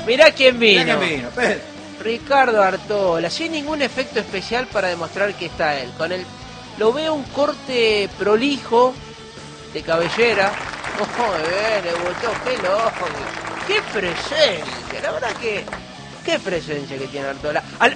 Mirá quién vino. Mirá quién vino, Pedro. Ricardo Artola, sin ningún efecto especial para demostrar que está él. Lo veo un corte prolijo de cabellera. Muy bien, le gustó, qué loco. Qué presencia, la verdad que... Qué presencia que tiene Artola. Al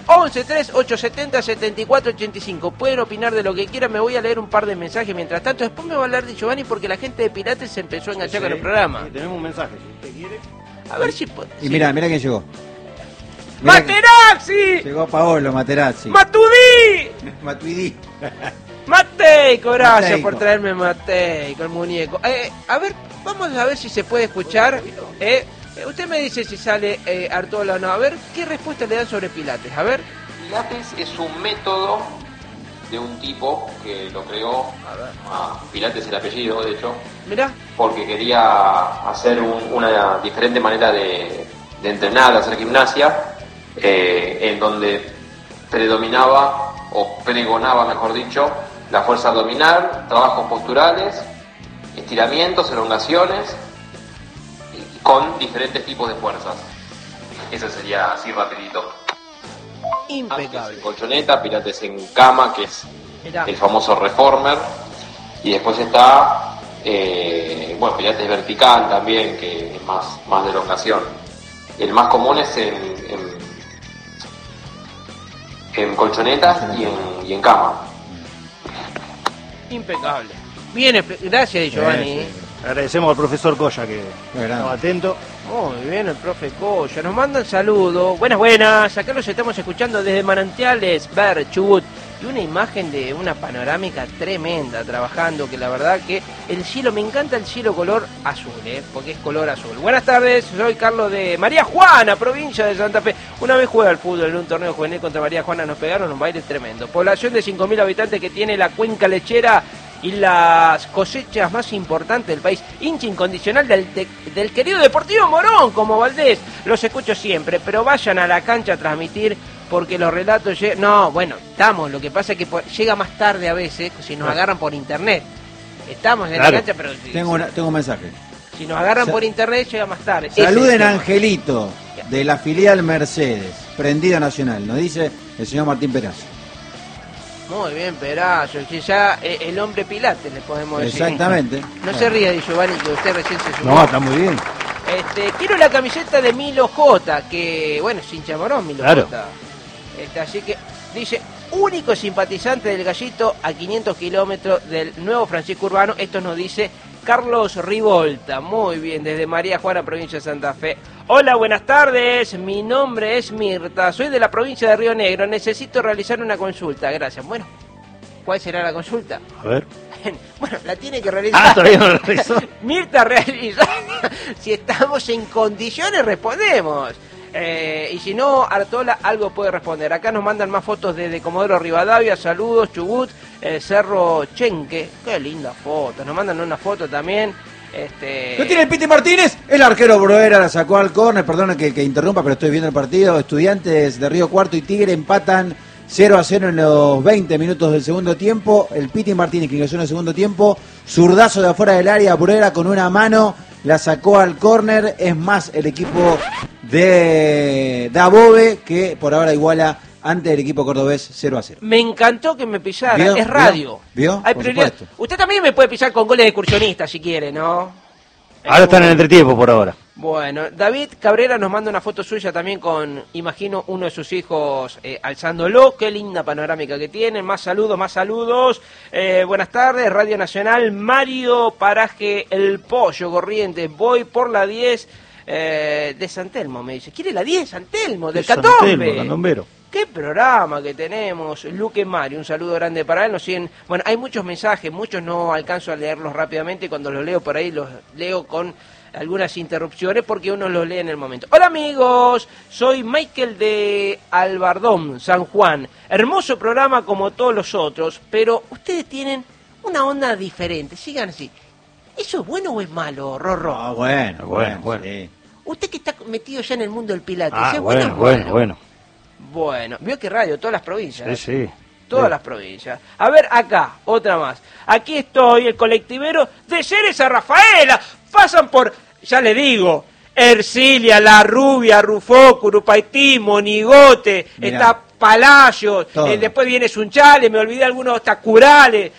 1138707485. Pueden opinar de lo que quieran. Me voy a leer un par de mensajes mientras tanto. Después me va a hablar de Giovanni porque la gente de Pilates se empezó a enganchar con el programa. Sí, tenemos un mensaje. Si usted quiere. A ver si puede. Y mira quién llegó. ¡Materazzi! Llegó Paolo Materazzi. ¡Matuidi! Mateico, gracias Mateico. por traerme Mateico, el muñeco. A ver, vamos a ver si se puede escuchar. Usted me dice si sale Artola o no. A ver, ¿qué respuesta le dan sobre Pilates? A ver. Pilates es un método de un tipo que lo creó, Pilates es el apellido, de hecho, Mirá. porque quería hacer una diferente manera de entrenar, de hacer gimnasia, en donde predominaba, o pregonaba, mejor dicho, la fuerza abdominal, trabajos posturales, estiramientos, elongaciones, con diferentes tipos de fuerzas. Eso sería así rapidito. Impecable. En colchoneta, Pilates en cama, que es Mirá. el famoso reformer, y después está Pilates vertical también, que es más de elongación. El más común es en colchonetas y en cama. Impecable. Bien, gracias Giovanni. Sí. Agradecemos al profesor Coya que Grande. estaba atento. Muy bien, el profe Coya. Nos mandan saludos. Buenas. Acá los estamos escuchando desde Manantiales, Ver, Chubut. Y una imagen de una panorámica tremenda trabajando, que la verdad que el cielo, me encanta el cielo color azul, porque es color azul. Buenas tardes, soy Carlos de María Juana, provincia de Santa Fe. Una vez jugué al fútbol en un torneo juvenil contra María Juana, nos pegaron un baile tremendo. Población de 5.000 habitantes que tiene la cuenca lechera y las cosechas más importantes del país. Hincha incondicional del querido Deportivo Morón, como Valdés. Los escucho siempre, pero vayan a la cancha a transmitir, porque los relatos llegan... No, bueno, estamos, lo que pasa es que llega más tarde a veces, si nos agarran por internet. Estamos en la cancha, pero... Tengo un mensaje. Si nos agarran por internet, llega más tarde. Saluden a Angelito, de la filial Mercedes, Prendida Nacional, nos dice el señor Martín Perazo. Muy bien, Perazo, ya el hombre Pilates, le podemos decir. Exactamente. No se ría de Giovanni, que usted recién se sumó. No, está muy bien. Quiero la camiseta de Milo J, que, bueno, es hincha Morón, Milo Claro. J. Así que, dice, único simpatizante del Gallito a 500 kilómetros del nuevo Francisco Urbano. Esto nos dice Carlos Rivolta. Muy bien, desde María Juana, provincia de Santa Fe. Hola, buenas tardes. Mi nombre es Mirta. Soy de la provincia de Río Negro. Necesito realizar una consulta. Gracias. Bueno, ¿cuál será la consulta? A ver. Bueno, la tiene que realizar. Todavía no lo realizó. Mirta, realiza. Si estamos en condiciones, respondemos. Y si no, Artola algo puede responder. Acá nos mandan más fotos desde Comodoro Rivadavia. Saludos, Chubut, Cerro Chenque. Qué linda foto. Nos mandan una foto también. ¿Qué tiene el Piti Martínez? El arquero Broera la sacó al córner. Perdona que interrumpa, pero estoy viendo el partido. Estudiantes de Río Cuarto y Tigre empatan 0-0 en los 20 minutos del segundo tiempo. El Piti Martínez, que ingresó en el segundo tiempo, zurdazo de afuera del área. Broera con una mano la sacó al córner. Es más el equipo de Dabove, que por ahora iguala ante el equipo cordobés 0-0. Me encantó que me pisara. ¿Vio? Es radio. ¿Vio? Hay Por prioridad. supuesto. Usted también me puede pisar con goles de excursionista si quiere, ¿no? Ahora están en el entretiempo por ahora. Bueno, David Cabrera nos manda una foto suya también con, imagino, uno de sus hijos alzándolo. Qué linda panorámica que tienen. Más saludos, más saludos. Buenas tardes, Radio Nacional. Mario Paraje, El Pollo Corrientes. Voy por la 10 de San Telmo, me dice. ¿Quiere la 10, San Telmo? Del San Catombe. Telmo, Candombero. Qué programa que tenemos. Luque Mario, un saludo grande para él. Nos siguen. Bueno, hay muchos mensajes, muchos no alcanzo a leerlos rápidamente. Cuando los leo por ahí, los leo con algunas interrupciones porque uno los lee en el momento. Hola amigos, soy Michael de Albardón, San Juan. Hermoso programa como todos los otros, pero ustedes tienen una onda diferente. Sigan así. ¿Eso es bueno o es malo, Rorro? Ah, bueno. Sí. Usted que está metido ya en el mundo del pilates. Ah, ¿es bueno, o es malo? bueno. Bueno, vio que radio, todas las provincias. Sí. Todas las provincias. A ver, acá, otra más. Aquí estoy, el colectivero de Ceres a Rafaela. Pasan por, ya le digo, Ercilia, La Rubia, Rufó, Curupaití, Monigote, Mirá. está Palacios, Todo. después viene Sunchales, me olvidé algunos, está Curales,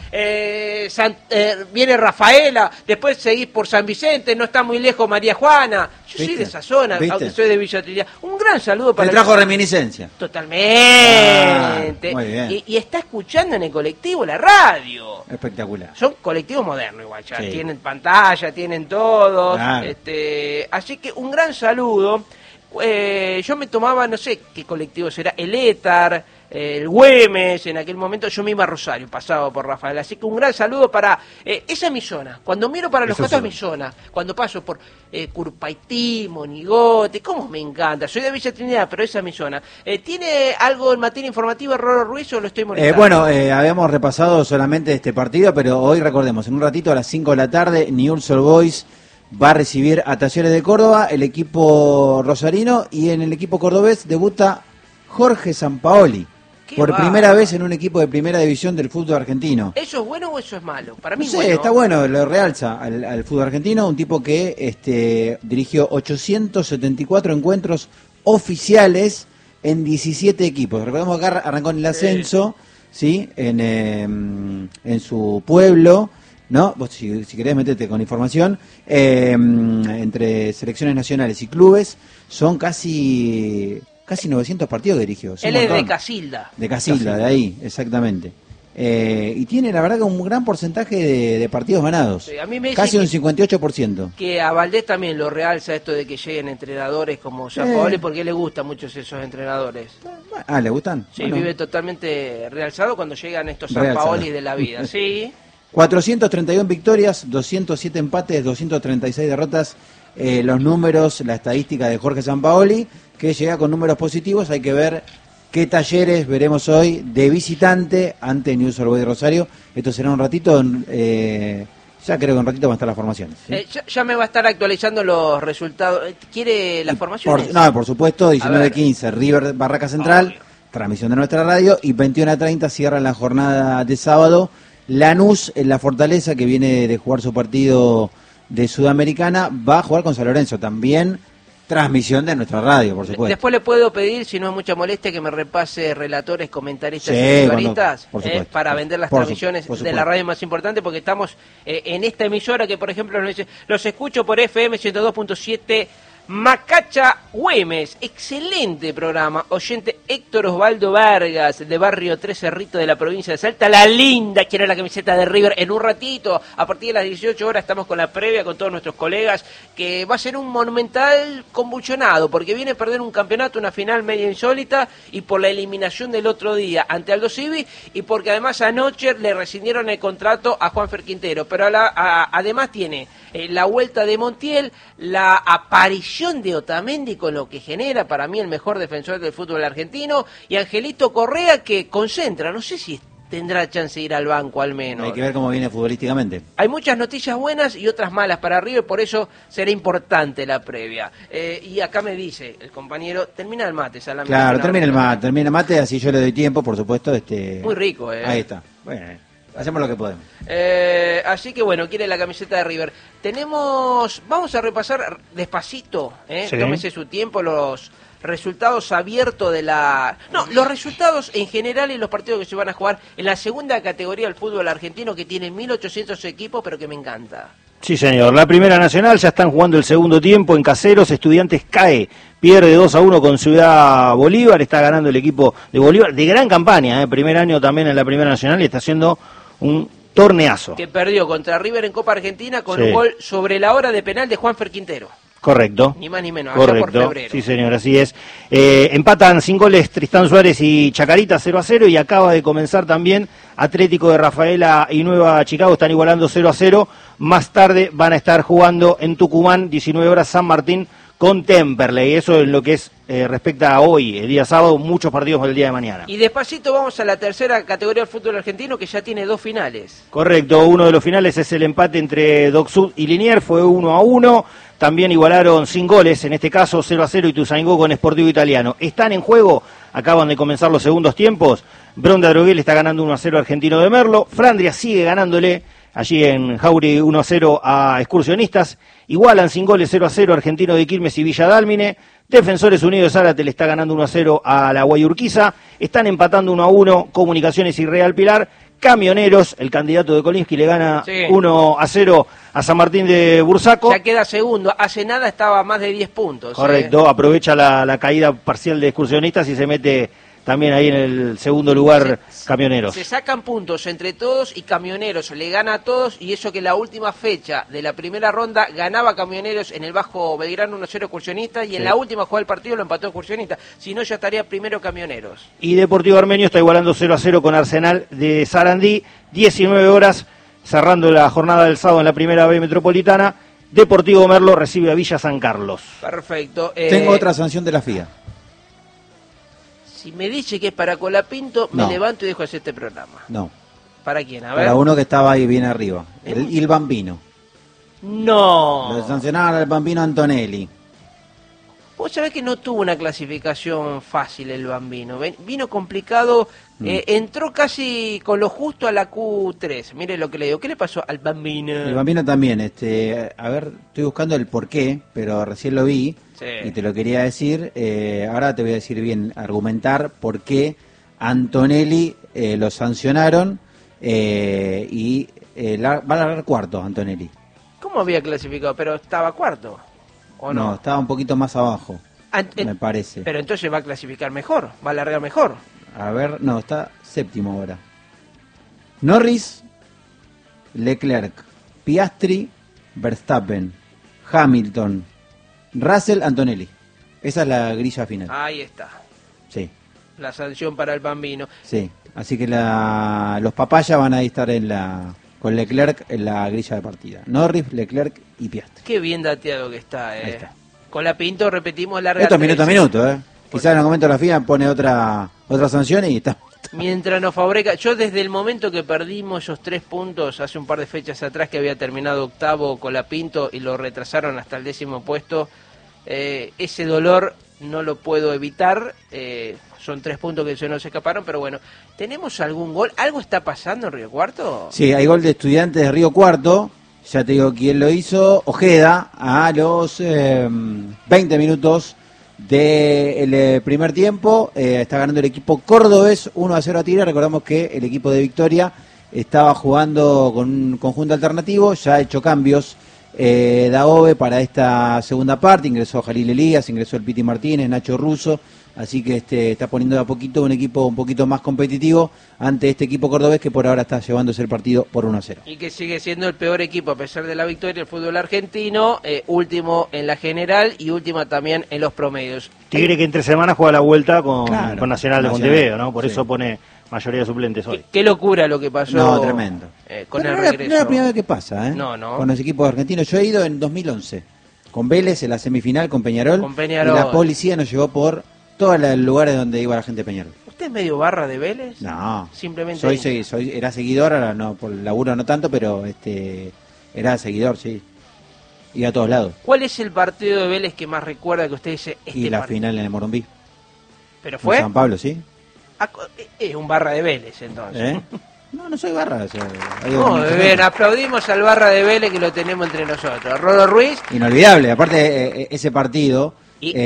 viene Rafaela, después seguís por San Vicente, no está muy lejos María Juana. Yo soy ¿Viste? de esa zona, ¿Viste? aunque soy de Villa Trinidad. Un gran saludo para Me trajo reminiscencia. Totalmente. Ah, muy bien. Y está escuchando en el colectivo la radio. Espectacular. Son colectivos modernos igual, ya Sí. tienen pantalla, tienen todos. Claro. Así que un gran saludo. Yo me tomaba, no sé qué colectivo será, el Étar, el Güemes, en aquel momento yo me iba a Rosario, pasaba por Rafael. Así que un gran saludo para esa es mi zona. Cuando miro para los Eso costados sí. es mi zona. Cuando paso por Curupaití, Monigote, cómo me encanta. Soy de Villa Trinidad, pero esa es mi zona. ¿Tiene algo en materia informativa Roro Ruiz o lo estoy molestando? Bueno, habíamos repasado solamente este partido, pero hoy recordemos, en un ratito a las 5 de la tarde, Newell's Old Boys va a recibir a Talleres de Córdoba, el equipo rosarino, y en el equipo cordobés debuta Jorge Sampaoli, Qué por bárbaro. primera vez en un equipo de primera división del fútbol argentino. ¿Eso es bueno o eso es malo? Para mí No es sé, bueno. está bueno, lo realza al fútbol argentino, un tipo que dirigió 874 encuentros oficiales en 17 equipos. Recordemos que arrancó en el ascenso, ¿sí? En su pueblo, ¿no? Vos si querés meterte con información, entre selecciones nacionales y clubes, son casi 900 partidos que dirigió. Él es de Casilda. De Casilda, de ahí, exactamente. Y tiene, la verdad, que un gran porcentaje de partidos ganados. Sí, a mí me dicen Casi un que- 58%. Que a Valdés también lo realza esto de que lleguen entrenadores como Sampaoli, porque le gustan muchos esos entrenadores. Ah, ¿le gustan? Sí, Bueno. vive totalmente realzado cuando llegan estos Realzado. Sampaoli de la vida. Sí. 431 victorias, 207 empates, 236 derrotas. Los números, la estadística de Jorge Sampaoli, que llega con números positivos. Hay que ver qué Talleres veremos hoy de visitante ante Newell's Old Boys de Rosario. Esto será un ratito, ya creo que un ratito van a estar las formaciones. ¿sí? Ya me va a estar actualizando los resultados. ¿Quiere las formaciones? Por supuesto, A ver. 19:15 River Barraca Central, Obvio. transmisión de nuestra radio, y 21:30 cierra la jornada de sábado Lanús en la Fortaleza, que viene de jugar su partido de Sudamericana, va a jugar con San Lorenzo, también transmisión de nuestra radio, por supuesto. Después le puedo pedir, si no es mucha molestia, que me repase relatores, comentaristas Sí, y periodistas por supuesto. para vender las Por transmisiones por de la supuesto. radio más importante, porque estamos en esta emisora que, por ejemplo, nos dice, los escucho por FM 102.7 Macacha Güemes. Excelente programa. Oyente Héctor Osvaldo Vargas, de Barrio Tres Cerritos de la provincia de Salta. La linda, quiero la camiseta de River. En un ratito, a partir de las 18 horas, estamos con la previa con todos nuestros colegas, que va a ser un monumental convulsionado, porque viene a perder un campeonato, una final media insólita, y por la eliminación del otro día ante Aldo Civi, y porque además anoche le rescindieron el contrato a Juanfer Quintero. Pero además tiene la vuelta de Montiel, la aparición de Otamendi, con lo que genera para mí el mejor defensor del fútbol argentino, y Angelito Correa, que concentra, no sé si tendrá chance de ir al banco al menos. Hay que ver cómo viene futbolísticamente. Hay muchas noticias buenas y otras malas para River, por eso será importante la previa. Y acá me dice el compañero, termina el mate, Salame. Claro, termina el mate, así yo le doy tiempo, por supuesto. Muy rico, Ahí está. Bueno, hacemos lo que podemos. Así que bueno, quiere la camiseta de River. Vamos a repasar despacito, Sí. tómese su tiempo, los resultados abiertos los resultados en general y los partidos que se van a jugar en la segunda categoría del fútbol argentino, que tiene 1.800 equipos, pero que me encanta. Sí, señor. La Primera Nacional ya están jugando el segundo tiempo en Caseros. Estudiantes cae, pierde 2-1 con Ciudad Bolívar. Está ganando el equipo de Bolívar, de gran campaña, primer año también en la Primera Nacional, y está haciendo un torneazo. Que perdió contra River en Copa Argentina con Sí. un gol sobre la hora de penal de Juanfer Quintero. Correcto. Ni más ni menos, allá por Correcto. febrero. Sí, señor, así es. Empatan sin goles Tristán Suárez y Chacarita 0-0, y acaba de comenzar también Atlético de Rafaela y Nueva Chicago, están igualando 0-0. Más tarde van a estar jugando en Tucumán, 19 horas, San Martín con Temperley. Eso es lo que es respecta a hoy, el día sábado, muchos partidos el día de mañana. Y despacito vamos a la tercera categoría del fútbol argentino, que ya tiene 2 finales. Correcto, uno de los finales es el empate entre Doc Sud y Liniers, fue 1-1. También igualaron sin goles, en este caso 0-0 Ituzaingó con Sportivo Italiano. Están en juego, acaban de comenzar los segundos tiempos. Bronda Droguel está ganando 1-0 Argentino de Merlo. Flandria sigue ganándole allí en Jauri 1-0 a Excursionistas. Igualan sin goles 0-0 Argentino de Quilmes y Villa Dálmine. Defensores Unidos de Zárate le está ganando 1-0 a la Guayurquiza. Están empatando 1-1 Comunicaciones y Real Pilar. Camioneros, el candidato de Kolinsky, le gana 1-0 a San Martín de Bursaco. Ya queda segundo. Hace nada estaba a más de 10 puntos. Correcto, aprovecha la caída parcial de Excursionistas y se mete también ahí en el segundo lugar Camioneros. Se sacan puntos entre todos y Camioneros le gana a todos, y eso que la última fecha de la primera ronda ganaba Camioneros en el Bajo Belgrano 1-0 Excursionistas, y en la última jugada del partido lo empató Excursionistas. Si no, ya estaría primero Camioneros. Y Deportivo Armenio está igualando 0-0 con Arsenal de Sarandí. 19 horas, cerrando la jornada del sábado en la primera B Metropolitana. Deportivo Merlo recibe a Villa San Carlos. Perfecto. Tengo otra sanción de la FIA. Si me dice que es para Colapinto, me levanto y dejo de hacer este programa. No. ¿Para quién? A ver. Para uno que estaba ahí bien arriba. El Bambino. No. Lo sancionaron al Bambino Antonelli. Vos sabés que no tuvo una clasificación fácil el Bambino. Vino complicado. Entró casi con lo justo a la Q3. Mire lo que le digo. ¿Qué le pasó al Bambino? El Bambino también. A ver, estoy buscando el porqué, pero recién lo vi. Sí. Y te lo quería decir. Ahora te voy a decir bien, argumentar por qué Antonelli lo sancionaron y va a largar cuarto Antonelli. ¿Cómo había clasificado? ¿Pero estaba cuarto? ¿O no? No, estaba un poquito más abajo, me parece. Pero entonces va a clasificar mejor, va a largar mejor. A ver, no, está séptimo ahora. Norris, Leclerc, Piastri, Verstappen, Hamilton, Russell, Antonelli. Esa es la grilla final. Ahí está. Sí. La sanción para el Bambino. Sí, así que los papayas van a estar con Leclerc en la grilla de partida. Norris, Leclerc y Piastri. Qué bien dateado que está, Ahí está. Con la Pinto repetimos larga. Esto es minuto a minuto, Quizás en algún momento la FIA pone otra sanción y está. Mientras nos fabrica, yo desde el momento que perdimos esos 3 puntos hace un par de fechas atrás, que había terminado octavo Colapinto y lo retrasaron hasta el 10º puesto, ese dolor no lo puedo evitar. Son 3 puntos que se nos escaparon, pero bueno, ¿tenemos algún gol? ¿Algo está pasando en Río Cuarto? Sí, hay gol de Estudiantes de Río Cuarto. Ya te digo quién lo hizo. Ojeda, a los 20 minutos del primer tiempo. Está ganando el equipo cordobés 1-0 a Tigre. Recordamos que el equipo de Victoria estaba jugando con un conjunto alternativo. Ya ha hecho cambios Daove para esta segunda parte. Ingresó Jalil Elías, ingresó el Piti Martínez, Nacho Russo. Así que está poniendo de a poquito un equipo un poquito más competitivo ante este equipo cordobés que por ahora está llevándose el partido por 1-0. Y que sigue siendo el peor equipo a pesar de la victoria del fútbol argentino, último en la general y última también en los promedios. Tigre que entre semanas juega la vuelta con Nacional de Montevideo, ¿no? Por eso pone mayoría de suplentes hoy. Qué locura lo que pasó. No, tremendo. Con el regreso. No es la primera vez que pasa, No. Con los equipos argentinos. Yo he ido en 2011 con Vélez en la semifinal con Peñarol. Y la policía nos llevó por todos los lugares donde iba la gente de Peñarol. ¿Usted es medio barra de Vélez? No. Simplemente. Era seguidor, ahora no, por laburo no tanto, pero era seguidor, sí. Iba a todos lados. ¿Cuál es el partido de Vélez que más recuerda que usted dice y la final en el Morumbí. ¿Pero fue? En San Pablo, sí. Es un barra de Vélez, entonces. No soy barra. Bien, aplaudimos al barra de Vélez que lo tenemos entre nosotros. Rodo Ruiz. Inolvidable, aparte ese partido.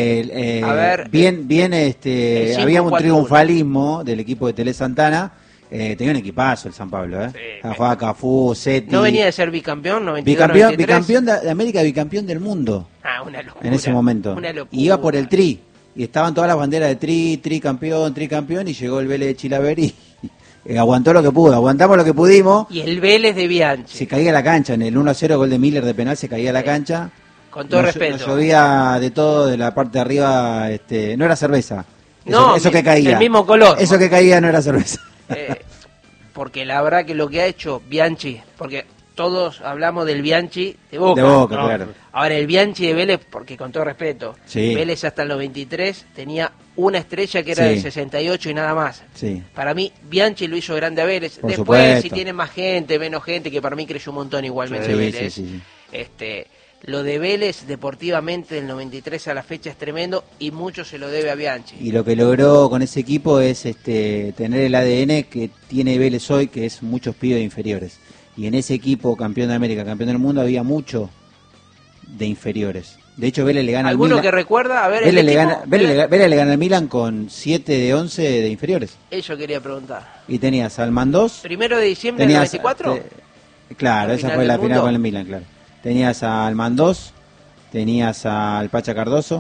Había un triunfalismo del equipo de Tele Santana. Tenía un equipazo el San Pablo, Sí, jugaba Cafú, Seti. ¿No venía de ser bicampeón? 92, bicampeón de América, bicampeón del mundo. Una locura. En ese momento. Una locura. Y iba por el tri. Y estaban todas las banderas de tricampeón. Y llegó el Vélez de Chilaver y aguantó lo que pudo. Aguantamos lo que pudimos. Y el Vélez de Bianchi. Se caía la cancha. En el 1-0 gol de Miller de penal se caía la cancha. Con todo respeto. Nos llovía de todo, de la parte de arriba, no era cerveza. Eso que caía. El mismo color. Eso que caía no era cerveza. Porque la verdad que lo que ha hecho Bianchi, porque todos hablamos del Bianchi de Boca. De Boca, claro. Ahora el Bianchi de Vélez, porque con todo respeto, sí. Vélez hasta el 93 tenía una estrella que era del 68 y nada más. Sí. Para mí, Bianchi lo hizo grande a Vélez. Por Después, supuesto. si tiene más gente, menos gente, que para mí creció un montón igualmente Vélez. Sí. Lo de Vélez deportivamente del 93 a la fecha es tremendo y mucho se lo debe a Bianchi. Y lo que logró con ese equipo es tener el ADN que tiene Vélez hoy, que es muchos pibes inferiores. y en ese equipo campeón de América, campeón del mundo, había mucho de inferiores. De hecho, Vélez le gana al ¿Alguno Milan. que recuerda? A ver, Vélez el le equipo, gana, Vélez le gana al Milan con 7 de 11 de inferiores. Eso quería preguntar. Y tenías al Mandós. 1 de diciembre del 94. Claro, La esa final fue la del final mundo. con el Milan, claro. Tenías al Mandós, tenías al Pacha Cardoso,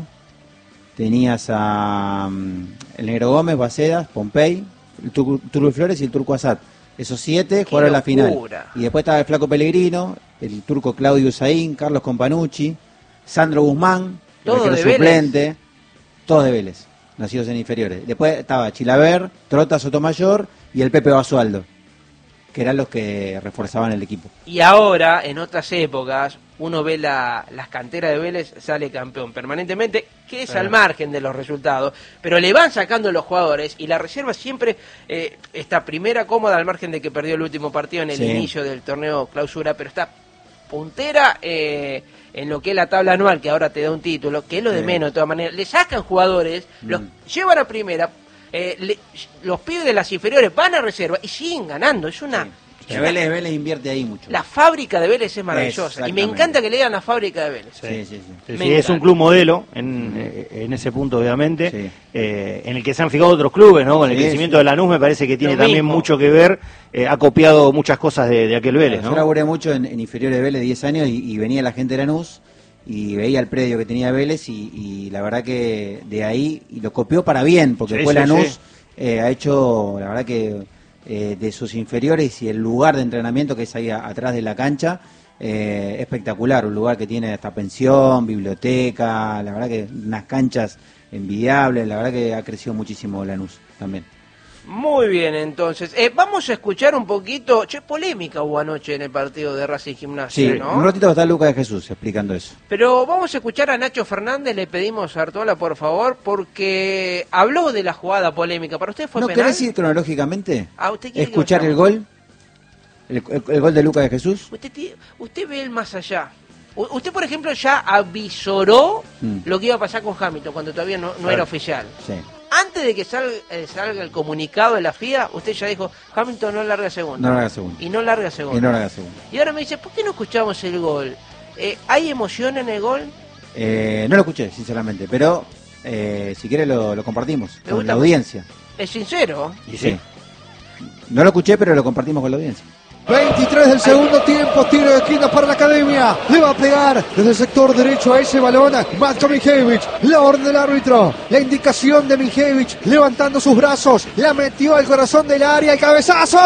tenías a el Negro Gómez, Bacedas, Pompey, el Turco Flores y el Turco Asad. Esos 7 jugaron la final. Y después estaba el Flaco Pellegrino, el turco Claudio Usain, Carlos Companucci, Sandro Guzmán, el Todo arquero de Vélez. suplente, todos de Vélez, nacidos en inferiores. Después estaba Chilaver, Trota Sotomayor y el Pepe Basualdo, que eran los que reforzaban el equipo. Y ahora, en otras épocas, uno ve las canteras de Vélez, sale campeón permanentemente, que es al margen de los resultados, pero le van sacando los jugadores y la reserva siempre está primera cómoda al margen de que perdió el último partido en el inicio del torneo clausura, pero está puntera en lo que es la tabla anual, que ahora te da un título, que es lo de menos de todas maneras. Le sacan jugadores, los llevan a primera, los pibes de las inferiores van a reserva y siguen ganando. Es una... Vélez invierte ahí mucho. La fábrica de Vélez es maravillosa y me encanta que le digan la fábrica de Vélez. Sí, es un club modelo en ese punto, obviamente, en el que se han fijado otros clubes, ¿no? Con el crecimiento de Lanús me parece que tiene también mucho que ver, ha copiado muchas cosas de aquel Vélez, ¿no? Yo laburé mucho en inferiores de Vélez, 10 años, y venía la gente de Lanús y veía el predio que tenía Vélez y la verdad que de ahí, y lo copió para bien, porque después Lanús ha hecho, la verdad que... de sus inferiores y el lugar de entrenamiento que es ahí atrás de la cancha, espectacular, un lugar que tiene hasta pensión, biblioteca, la verdad que unas canchas envidiables, la verdad que ha crecido muchísimo Lanús también. Muy bien, entonces, vamos a escuchar un poquito, polémica hubo anoche en el partido de Racing Gimnasia, Sí, ¿no? un ratito va a estar Lucas de Jesús explicando eso. Pero vamos a escuchar a Nacho Fernández, le pedimos a Artola, por favor, porque habló de la jugada polémica. ¿Para usted fue ¿No penal? querés ir cronológicamente? ¿Usted quiere Escuchar que el gol, el gol de Lucas de Jesús. Usted ve el más allá. Usted, por ejemplo, ya avisoró lo que iba a pasar con Hamilton cuando todavía no era oficial. Sí. Antes de que salga el comunicado de la FIA, usted ya dijo, Hamilton no larga segundo. No larga segundo. Y no larga segundo. Y no larga segundo. Y ahora me dice, ¿por qué no escuchamos el gol? ¿Hay emoción en el gol? No lo escuché, sinceramente, pero si quiere lo compartimos con la audiencia. Es sincero. Y sí. No lo escuché, pero lo compartimos con la audiencia. 23 del segundo tiempo, tiro de esquina para la Academia, le va a pegar desde el sector derecho a ese balón Matko Mijevich, la orden del árbitro, la indicación de Mijevich, levantando sus brazos, la metió al corazón del área, el cabezazo.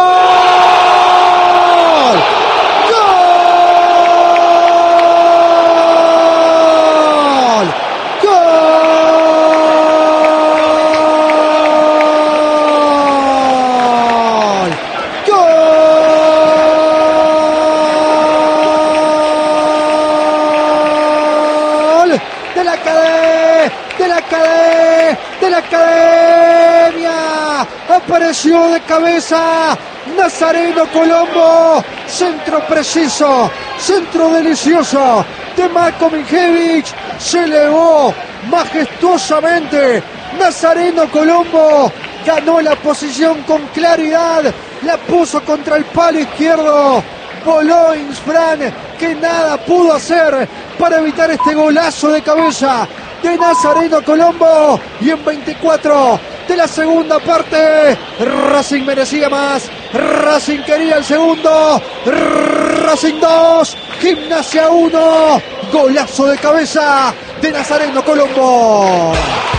Apareció de cabeza Nazareno Colombo, centro preciso, centro delicioso de Matko Mijevich, se elevó majestuosamente Nazareno Colombo, ganó la posición con claridad, la puso contra el palo izquierdo, voló Insfran, que nada pudo hacer para evitar este golazo de cabeza de Nazareno Colombo, y en 24 de la segunda parte, Racing merecía más, Racing quería el segundo, Racing 2, Gimnasia 1, golazo de cabeza de Nazareno Colombo.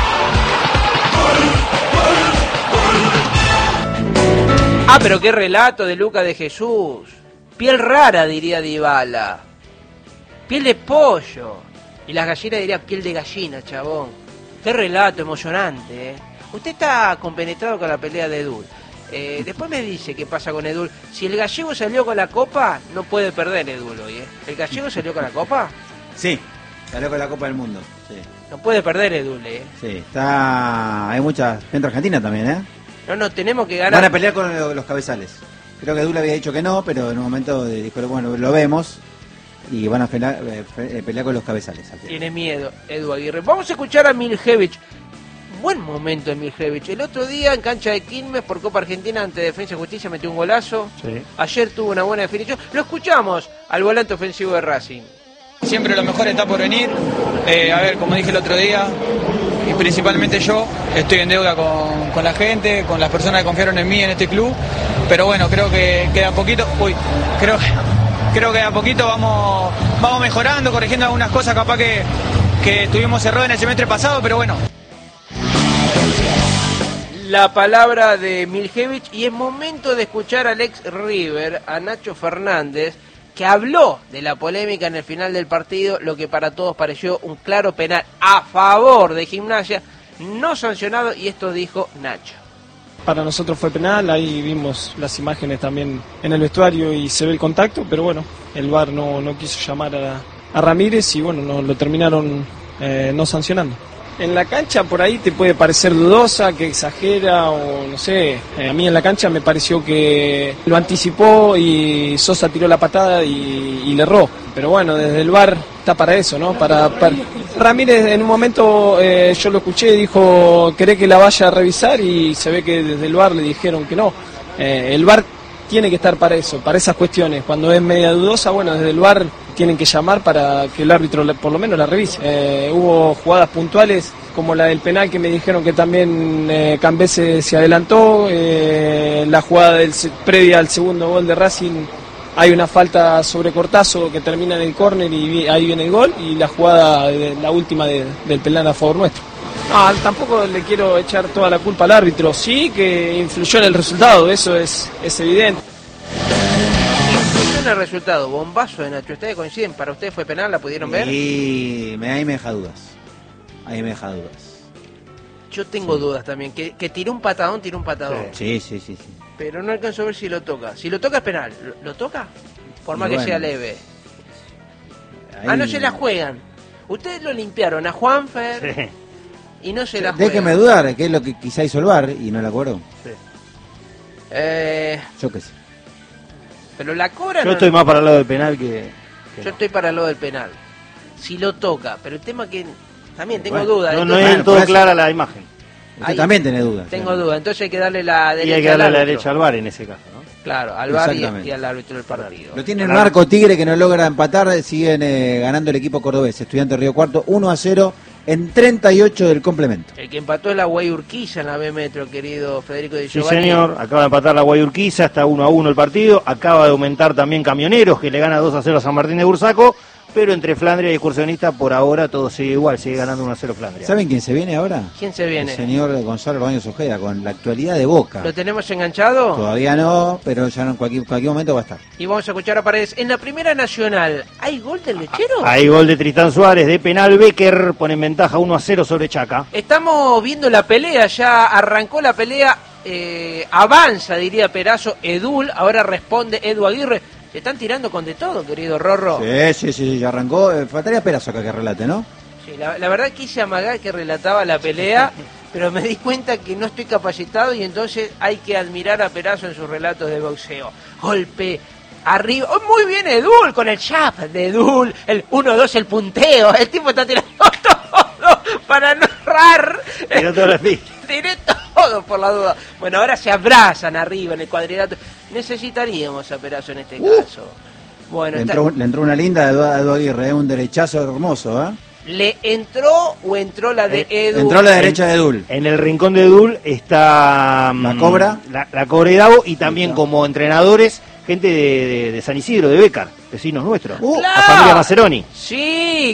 Pero qué relato de Lucas de Jesús. Piel rara, diría Dybala. Piel de pollo. Y las gallinas dirían piel de gallina, chabón. Qué relato emocionante, Usted está compenetrado con la pelea de Edul. Después me dice qué pasa con Edul. Si el gallego salió con la copa, no puede perder Edul hoy, ¿El gallego salió con la copa? Sí, salió con la Copa del Mundo. Sí. No puede perder Edul, Sí, está... Hay muchas... Entra Argentina también, No, tenemos que ganar. Van a pelear con los cabezales. Creo que Edul había dicho que no, pero en un momento dijo, bueno, lo vemos. Y van a pelear con los cabezales. Tiene miedo, Edu Aguirre. Vamos a escuchar a Mijevich. un buen momento en Miljevic. El otro día en cancha de Quilmes por Copa Argentina ante Defensa y Justicia metió un golazo. Sí. Ayer tuvo una buena definición. Lo escuchamos al volante ofensivo de Racing. Siempre lo mejor está por venir. A ver, como dije el otro día, y principalmente yo, estoy en deuda con la gente, con las personas que confiaron en mí en este club. Pero bueno, creo que queda poquito. Creo que a poquito vamos mejorando, corrigiendo algunas cosas capaz que tuvimos error en el semestre pasado, pero bueno. La palabra de Miljevic, y es momento de escuchar al ex River, a Nacho Fernández, que habló de la polémica en el final del partido, lo que para todos pareció un claro penal a favor de Gimnasia, no sancionado, y esto dijo Nacho. Para nosotros fue penal, ahí vimos las imágenes también en el vestuario y se ve el contacto, pero bueno, el VAR no quiso llamar a Ramírez y bueno, lo terminaron no sancionando. En la cancha por ahí te puede parecer dudosa, que exagera o no sé. A mí en la cancha me pareció que lo anticipó y Sosa tiró la patada y le erró. Pero bueno, desde el VAR está para eso, ¿no? Para Ramírez en un momento yo lo escuché, dijo, ¿querés que la vaya a revisar? Y se ve que desde el VAR le dijeron que no. El VAR tiene que estar para eso, para esas cuestiones. Cuando es media dudosa, bueno, desde el VAR tienen que llamar para que el árbitro por lo menos la revise. Hubo jugadas puntuales como la del penal que me dijeron que también Cambese se adelantó, la jugada previa al segundo gol de Racing hay una falta sobre Cortazo que termina en el córner y ahí viene el gol, y la jugada, la última del penal a favor nuestro. No, tampoco le quiero echar toda la culpa al árbitro, sí que influyó en el resultado, eso es evidente. En el resultado, bombazo de Nacho. ¿Ustedes coinciden? ¿Para ustedes fue penal? ¿La pudieron ver? Y ahí me deja dudas. Yo tengo dudas también. Que tiró un patadón, Sí. Pero no alcanzo a ver si lo toca. Si lo toca es penal. ¿Lo toca? Por más que sea leve. Ahí... no se la juegan. Ustedes lo limpiaron a Juanfer y no se la juegan. Déjeme dudar, que es lo que quizá hizo el VAR y no la cobró. Sí. Yo qué sé. Pero la cobra. Yo estoy más para el lado del penal que Yo estoy para el lado del penal. Si lo toca, pero el tema que también tengo dudas. No es del todo clara la imagen. Usted también tiene dudas. Tengo dudas, entonces hay que darle la derecha. Y hay que darle la derecha al VAR en ese caso, ¿no? Claro, al VAR y al árbitro del partido. Lo tiene el Marco Tigre, que no logra empatar, siguen ganando el equipo cordobés. Estudiante Río Cuarto 1-0 en 38 del complemento. El que empató es la Guayurquiza en la B Metro, querido Federico Di Sí, Giovanni. señor, acaba de empatar la Guayurquiza, está 1-1 el partido, acaba de aumentar también Camioneros, que le gana 2-0 a San Martín de Bursaco, pero entre Flandria y Excursionista por ahora todo sigue igual, sigue ganando 1-0 Flandria. ¿Saben quién se viene ahora? ¿Quién se viene? El señor Gonzalo Baños Ojeda, con la actualidad de Boca. ¿Lo tenemos enganchado? Todavía no, pero ya en cualquier momento va a estar. Y vamos a escuchar a Paredes. En la Primera Nacional, ¿hay gol del Lechero? Hay gol de Tristán Suárez, de penal. Becker pone en ventaja 1-0 sobre Chaca. Estamos viendo la pelea, ya arrancó la pelea, avanza, diría Perazo, Edul, ahora responde Edu Aguirre. Se están tirando con de todo, querido Rorro. Sí, ya arrancó. Faltaría Perazo acá que relate, ¿no? Sí, la verdad quise amagar que relataba la pelea, pero me di cuenta que no estoy capacitado y entonces hay que admirar a Perazo en sus relatos de boxeo. Golpe, arriba, muy bien Edul, con el chap de Edul, el 1-2, el punteo, el tipo está tirando todo para no errar. Tiró todo el speed. Tiré todo por la duda. Bueno, ahora se abrazan arriba en el cuadrilátero. Necesitaríamos a Perazo en este caso. Bueno, le entró una linda a Edu Aguirre, un derechazo hermoso, ¿eh? ¿Le entró o entró la de Edu? Entró la derecha de Edul. En el rincón de Edul está la Cobra. La Cobra y Davo, y también como entrenadores, gente de San Isidro, de Becar, vecinos nuestros. ¡Claro! La familia Maceroni. Sí.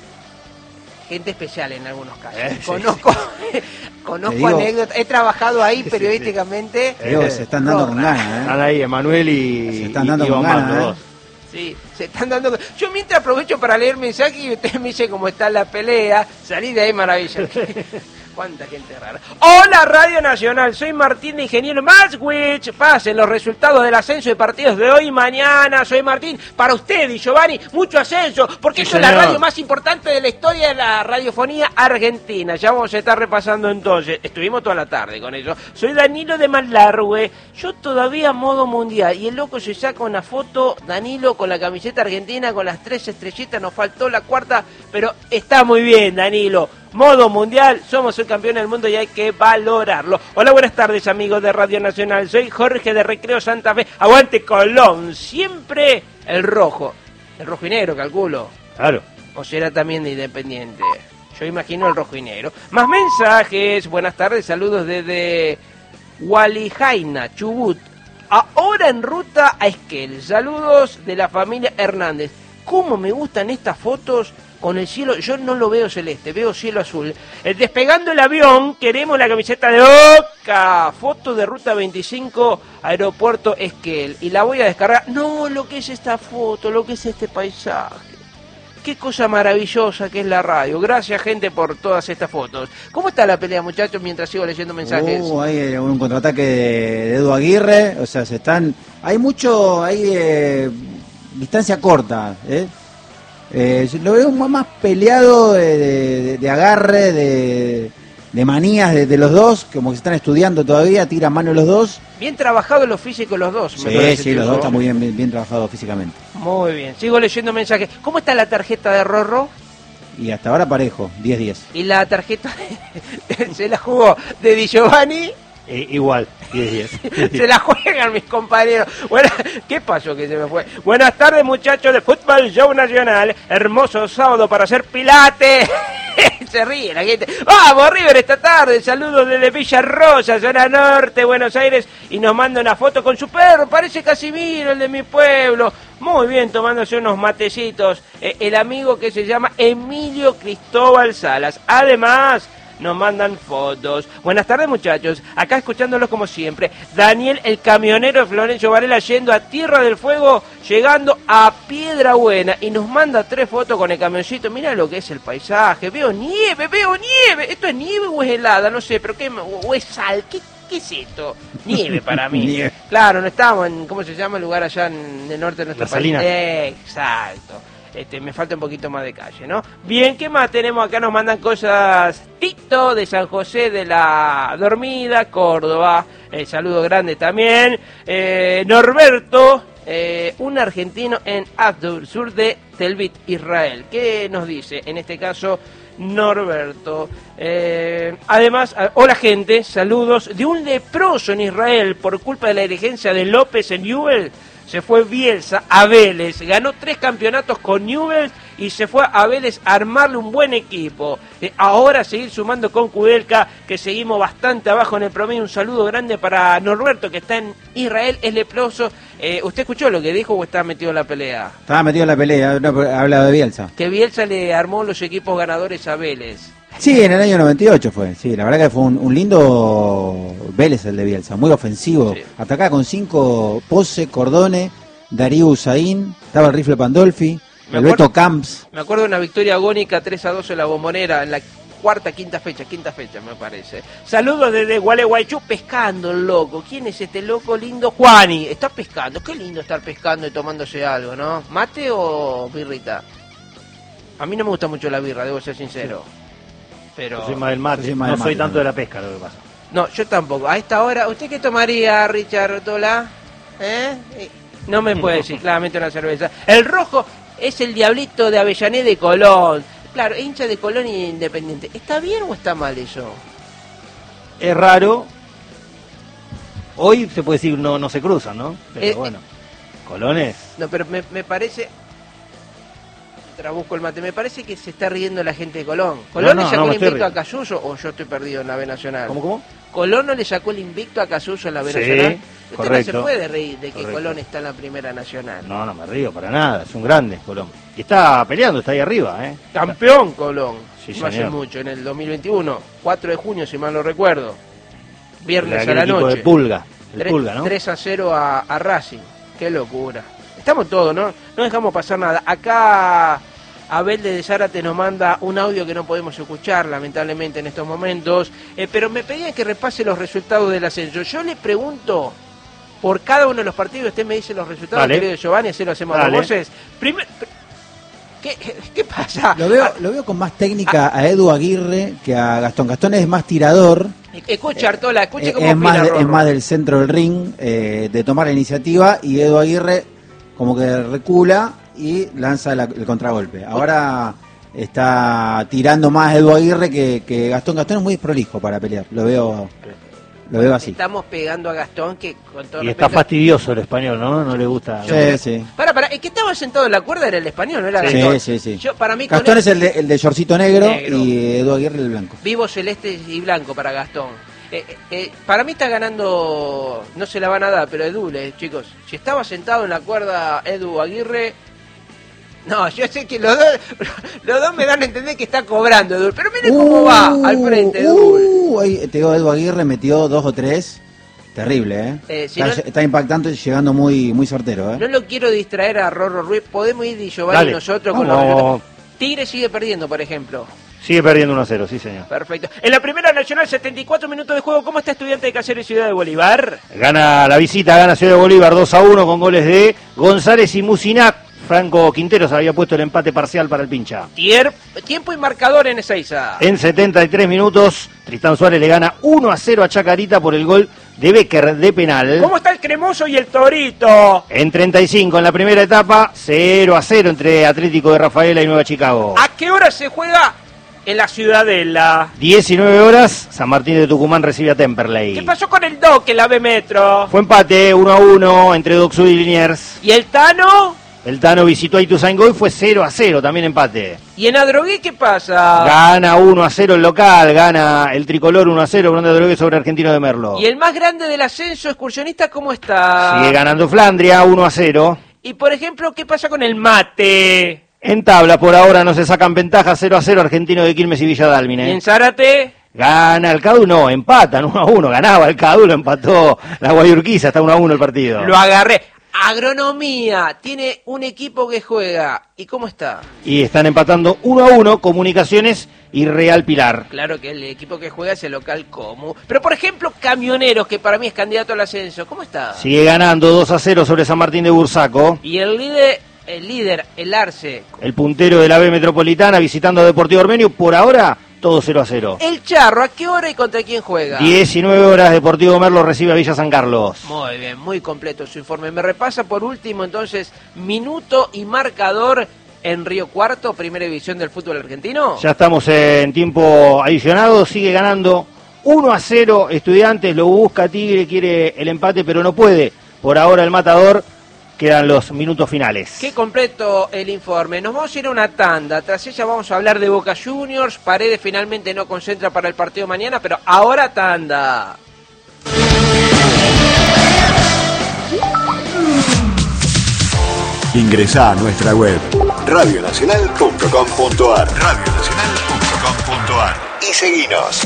Gente especial en algunos casos. Sí. Conozco anécdotas. He trabajado ahí periodísticamente. Se están dando con ganas, ¿eh? Están ahí Emanuel y se están dando y con Omando, ganas, dos. Sí, se están dando. Yo mientras aprovecho para leer mensajes y usted me dice cómo está la pelea. Salí de ahí, maravilla. Cuánta gente rara. Hola Radio Nacional, soy Martín de Ingeniero Maswich. Pasen los resultados del ascenso de partidos de hoy y mañana. Soy Martín. Para usted y Giovanni, mucho ascenso, porque Sí, esto es la señor. radio más importante de la historia de la radiofonía argentina. Ya vamos a estar repasando entonces. Estuvimos toda la tarde con eso. Soy Danilo de Malargüe. Yo todavía modo mundial. Y el loco se saca una foto, Danilo, con la camiseta argentina, con las 3 estrellitas. Nos faltó la cuarta, pero está muy bien, Danilo. modo mundial, somos el campeón del mundo y hay que valorarlo. Hola, buenas tardes amigos de Radio Nacional, soy Jorge de Recreo Santa Fe, aguante Colón, siempre el rojo y negro, calculo. Claro. O será también de Independiente. Yo imagino el rojo y negro. Más mensajes. Buenas tardes, saludos desde Gualijaina, Chubut. Ahora en ruta a Esquel. Saludos de la familia Hernández. ¿Cómo me gustan estas fotos con el cielo? Yo no lo veo celeste, veo cielo azul. Despegando el avión, queremos la camiseta de Boca. Foto de ruta 25, aeropuerto Esquel. Y la voy a descargar. No, lo que es esta foto, lo que es este paisaje. Qué cosa maravillosa que es la radio. Gracias, gente, por todas estas fotos. ¿Cómo está la pelea, muchachos, mientras sigo leyendo mensajes? Hay un contraataque de Edu Aguirre. O sea, hay distancia corta. Lo veo más peleado de agarre, de manías de los dos, como que se están estudiando todavía, tiran mano los dos. Bien trabajado los físicos los dos. Sí, los dos están muy bien trabajados físicamente. Muy bien, sigo leyendo mensajes. ¿Cómo está la tarjeta de Rorro? Y hasta ahora parejo, 10-10. ¿Y la tarjeta se la jugó de Di Giovanni? Igual, 10-10. Se la juegan mis compañeros. Bueno, ¿qué pasó que se me fue? Buenas tardes, muchachos de Fútbol Show Nacional. Hermoso sábado para hacer pilates. Se ríe la gente. ¡Vamos, River, esta tarde! Saludos desde Villa Rosa, zona norte, Buenos Aires. Y nos manda una foto con su perro. Parece Casimiro, el de mi pueblo. Muy bien, tomándose unos matecitos. El amigo que se llama Emilio Cristóbal Salas. Además, nos mandan fotos. Buenas tardes, muchachos. Acá escuchándolos como siempre. Daniel, el camionero de Florencio Varela, yendo a Tierra del Fuego, llegando a Piedra Buena. Y nos manda 3 fotos con el camioncito. Mira lo que es el paisaje. Veo nieve. ¿Esto es nieve o es helada? No sé, pero o es sal. ¿Qué es esto? Nieve para mí. Nieve. Claro, no estamos en, ¿cómo se llama el lugar allá en el norte de nuestro país? Salinas. Exacto. Me falta un poquito más de calle, ¿no? Bien, ¿qué más tenemos acá? Nos mandan cosas. Tito de San José de la Dormida, Córdoba. Saludo grande también. Norberto, un argentino en Asdur, sur de Tel Aviv, Israel. ¿Qué nos dice? En este caso, Norberto. Además, hola gente, saludos de un leproso en Israel por culpa de la dirigencia de López en Newell. Se fue Bielsa a Vélez, ganó 3 campeonatos con Newell's y se fue a Vélez a armarle un buen equipo. Ahora seguir sumando con Kudelka, que seguimos bastante abajo en el promedio. Un saludo grande para Norberto, que está en Israel, es leproso. ¿Usted escuchó lo que dijo o está metido en la pelea? Estaba metido en la pelea, no, ha hablado de Bielsa. Que Bielsa le armó los equipos ganadores a Vélez. Sí, en el año 98 fue. Sí, la verdad que fue un lindo Vélez el de Bielsa, muy ofensivo. Sí. Atacaba con 5 Pose, Cordone, Darío Usain, estaba el rifle Pandolfi, el Beto Camps. Me acuerdo de una victoria agónica 3-2 en la Bombonera en la quinta fecha me parece. Saludos desde Gualeguaychú, pescando el loco. ¿Quién es este loco lindo? Juani, está pescando. Qué lindo estar pescando y tomándose algo, ¿no? ¿Mate o birrita? A mí no me gusta mucho la birra, debo ser sincero. Sí. Pero yo soy más del mate, no soy tanto de la pesca, lo que pasa. No, yo tampoco. A esta hora, ¿usted qué tomaría, Richard Tola? No me puede decir, claramente una cerveza. El rojo es el diablito de Avellaneda de Colón. Claro, hincha de Colón y Independiente. ¿Está bien o está mal eso? Es raro. Hoy se puede decir no se cruzan, ¿no? Pero bueno, Colón es... No, pero me parece... Busco el mate. Me parece que se está riendo la gente de Colón. ¿Colón le sacó el invicto a Cayuso o yo estoy perdido en la B Nacional? ¿Cómo? ¿Colón no le sacó el invicto a Cayuso en la B Nacional? Usted correcto. No se puede reír de que Colón está en la Primera Nacional. No me río para nada. Es un grande Colón. Y está peleando, está ahí arriba, ¿eh? Campeón Colón. Sí, no hace mucho, en el 2021. 4 de junio, si mal no recuerdo. Viernes a la noche. De Pulga. Pulga, ¿no? 3-0 a Racing. Qué locura. Estamos todos, ¿no? No dejamos pasar nada. Acá Abel de Zárate nos manda un audio que no podemos escuchar, lamentablemente, en estos momentos. Pero me pedían que repase los resultados del ascenso. Yo le pregunto por cada uno de los partidos, usted me dice los resultados, querido Giovanni, así lo hacemos a voces. ¿Qué pasa? Lo veo con más técnica a Edu Aguirre que a Gastón. Gastón es más tirador. Escucha, Artola, escuche cómo opina Rorro. Es más del centro del ring, de tomar la iniciativa, y Edu Aguirre como que recula y lanza el contragolpe. Ahora está tirando más Edu Aguirre que Gastón. Gastón es muy desprolijo para pelear, lo veo así. Estamos pegando a Gastón, que con todo Y respeto, está fastidioso el español, ¿no? No le gusta. Sí. Para, el que estaba sentado en la cuerda era el español, ¿no era Gastón? Sí. Para mí Gastón es el de shortcito negro Negro. y Edu Aguirre el blanco. Vivo celeste y blanco para Gastón. Para mí está ganando, no se la van a dar, pero Edu, chicos, si estaba sentado en la cuerda Edu Aguirre, no, yo sé que los dos me dan a entender que está cobrando Edu, pero mire cómo va al frente Edu. Ahí te digo, Edu Aguirre metió 2 o 3, terrible, Si no- está impactando y llegando muy, muy certero, No lo quiero distraer a Rorro Ruiz, podemos ir Di Giovanni Dale. nosotros con Vamos. los... Tigre sigue perdiendo, por ejemplo. Sigue perdiendo 1-0, sí señor. Perfecto. En la primera nacional, 74 minutos de juego. ¿Cómo está Estudiante de Cáceres y Ciudad de Bolívar? Gana la visita, gana Ciudad de Bolívar 2-1 con goles de González y Musinac. Franco Quinteros había puesto el empate parcial para el pincha. Tiempo y marcador en Ezeiza. En 73 minutos, Tristán Suárez le gana 1-0 a Chacarita por el gol de Becker de penal. ¿Cómo está el Cremoso y el Torito? En 35, en la primera etapa, 0-0 entre Atlético de Rafaela y Nueva Chicago. ¿A qué hora se juega en la Ciudadela? 19 horas, San Martín de Tucumán recibe a Temperley. ¿Qué pasó con el Doc en la B Metro? Fue empate 1-1 entre Doxud y Liniers. ¿Y el Tano? El Tano visitó a Ituzaingó y fue 0-0, también empate. ¿Y en Adrogué qué pasa? Gana 1-0 el local, gana el tricolor 1-0, Bronda Drogué sobre Argentino de Merlo. ¿Y el más grande del ascenso excursionista cómo está? Sigue ganando Flandria 1-0. Y por ejemplo, ¿qué pasa con el Mate? En tabla por ahora no se sacan ventaja 0-0 Argentino de Quilmes y Villa ¿Y Dálmine. en Zárate? Gana el Cadu, no, empatan 1-1, ganaba el Cadu, lo empató la Guayurquiza, está 1-1 el partido. Lo agarré. Agronomía, tiene un equipo que juega. ¿Y cómo está? Y están empatando 1-1 Comunicaciones y Real Pilar. Claro que el equipo que juega es el local Comu. Pero por ejemplo, Camioneros, que para mí es candidato al ascenso, ¿cómo está? Sigue ganando 2-0 sobre San Martín de Bursaco. Y el líder, el Arce. El puntero de la B Metropolitana visitando a Deportivo Ormenio, por ahora todo 0-0. El Charro, ¿a qué hora y contra quién juega? 19 horas, Deportivo Merlo recibe a Villa San Carlos. Muy bien, muy completo su informe. Me repasa por último entonces minuto y marcador en Río Cuarto, primera división del fútbol argentino. Ya estamos en tiempo adicionado, sigue ganando 1-0 Estudiantes, lo busca Tigre, quiere el empate pero no puede. Por ahora el Matador, quedan los minutos finales. Qué completo el informe. Nos vamos a ir a una tanda. Tras ella vamos a hablar de Boca Juniors. Paredes finalmente no concentra para el partido mañana, pero ahora tanda. Ingresá a nuestra web radionacional.com.ar radionacional.com.ar y seguinos.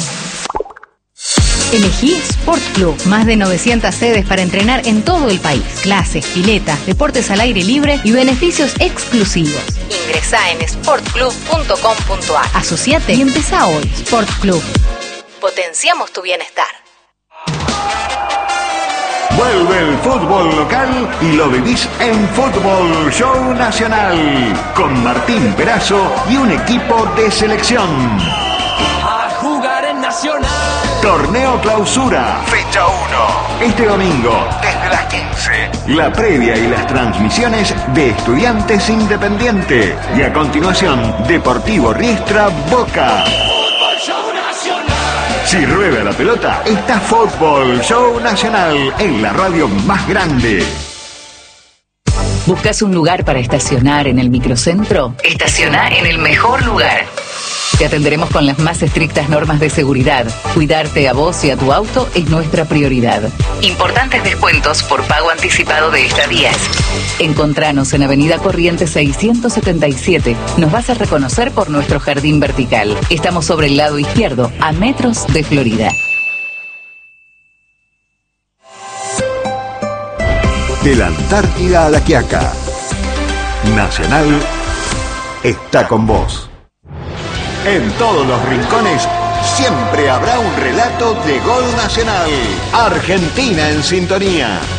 Elegí Sport Club, más de 900 sedes para entrenar en todo el país. Clases, piletas, deportes al aire libre y beneficios exclusivos. Ingresá en sportclub.com.ar. Asociate y empezá hoy. Sport Club. Potenciamos tu bienestar. Vuelve el fútbol local y lo vivís en Fútbol Show Nacional con Martín Perazo y un equipo de selección. A jugar en Nacional. Torneo Clausura, fecha 1. Este domingo, desde las 15. La previa y las transmisiones de Estudiantes Independiente. Y a continuación, Deportivo Riestra Boca. Fútbol Show Nacional. Si rueda la pelota, está Fútbol Show Nacional en la radio más grande. ¿Buscas un lugar para estacionar en el microcentro? Estaciona en el mejor lugar. Te atenderemos con las más estrictas normas de seguridad. Cuidarte a vos y a tu auto es nuestra prioridad. Importantes descuentos por pago anticipado de estadías. Encontranos en Avenida Corrientes 677. Nos vas a reconocer por nuestro jardín vertical. Estamos sobre el lado izquierdo, a metros de Florida. De la Antártida a la Quiaca. Nacional está con vos. En todos los rincones siempre habrá un relato de gol nacional. Argentina en sintonía.